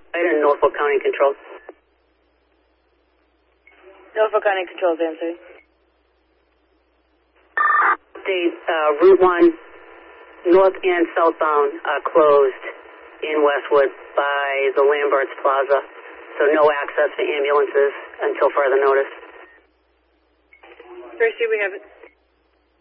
in Norfolk County Control. Norfolk County Control's answering. Route 1, north and southbound are closed in Westwood by the Lamberts Plaza, so no access for ambulances until further notice. Tracy, we have it.